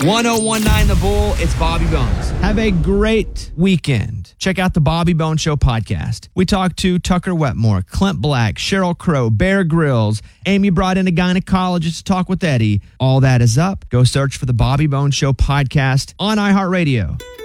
1019 The Bull, it's Bobby Bones. Have a great weekend. Check out the Bobby Bones Show podcast. We talked to Tucker Wetmore, Clint Black, Sheryl Crow, Bear Grylls. Amy brought in a gynecologist to talk with Eddie. All that is up. Go search for the Bobby Bones Show podcast on iHeartRadio.